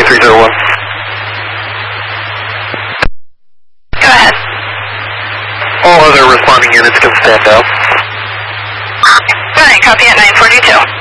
2301. Go ahead. All other responding units can stand down. Go ahead, copy at 942.